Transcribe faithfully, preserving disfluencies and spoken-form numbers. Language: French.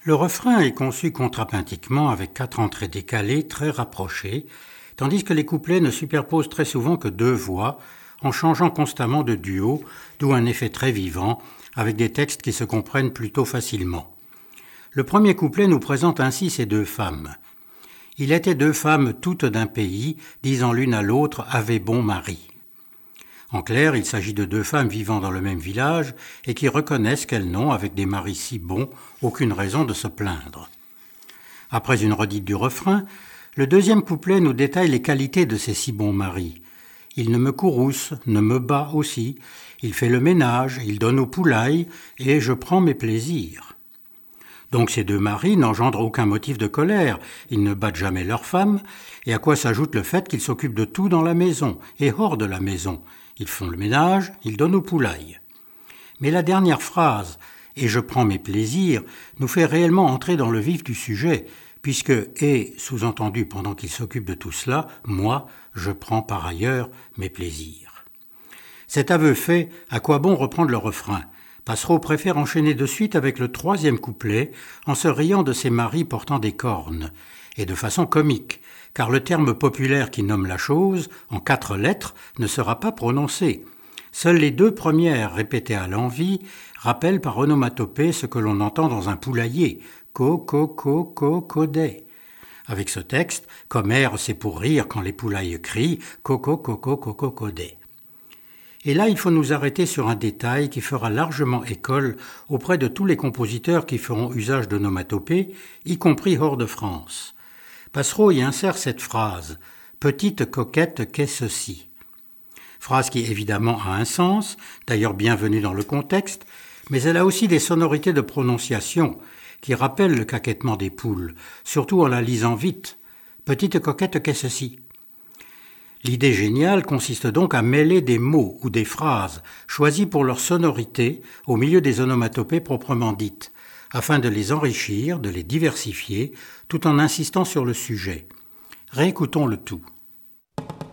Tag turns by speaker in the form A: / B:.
A: Le refrain est conçu contrapuntiquement avec quatre entrées décalées très rapprochées, tandis que les couplets ne superposent très souvent que deux voix, en changeant constamment de duo, d'où un effet très vivant, avec des textes qui se comprennent plutôt facilement. Le premier couplet nous présente ainsi ces deux femmes. Il était deux femmes toutes d'un pays, disant l'une à l'autre « Avez bon mari ». En clair, il s'agit de deux femmes vivant dans le même village et qui reconnaissent qu'elles n'ont, avec des maris si bons, aucune raison de se plaindre. Après une redite du refrain, le deuxième couplet nous détaille les qualités de ces si bons maris. Il ne me courrouce, ne me bat aussi, il fait le ménage, il donne aux poulailles, et je prends mes plaisirs. Donc ces deux maris n'engendrent aucun motif de colère, ils ne battent jamais leur femme, et à quoi s'ajoute le fait qu'ils s'occupent de tout dans la maison et hors de la maison. Ils font le ménage, ils donnent aux poulailles. Mais la dernière phrase, « et je prends mes plaisirs », nous fait réellement entrer dans le vif du sujet, puisque « et » sous-entendu pendant qu'ils s'occupent de tout cela, moi, je prends par ailleurs mes plaisirs. Cet aveu fait, à quoi bon reprendre le refrain ? Passereau préfère enchaîner de suite avec le troisième couplet, en se riant de ses maris portant des cornes, et de façon comique, car le terme populaire qui nomme la chose, en quatre lettres, ne sera pas prononcé. Seules les deux premières, répétées à l'envi, rappellent par onomatopée ce que l'on entend dans un poulailler, co, co, co, co, codet. Avec ce texte, comme air c'est pour rire quand les poulailles crient, coco, coco, coco, codet. Et là, il faut nous arrêter sur un détail qui fera largement école auprès de tous les compositeurs qui feront usage d'onomatopée, y compris hors de France. Passereau y insère cette phrase « Petite coquette, qu'est ceci ?» Phrase qui évidemment a un sens, d'ailleurs bienvenue dans le contexte, mais elle a aussi des sonorités de prononciation qui rappellent le caquettement des poules, surtout en la lisant vite. « Petite coquette, qu'est ceci ?» L'idée géniale consiste donc à mêler des mots ou des phrases choisis pour leur sonorité au milieu des onomatopées proprement dites, afin de les enrichir, de les diversifier, tout en insistant sur le sujet. Réécoutons le tout.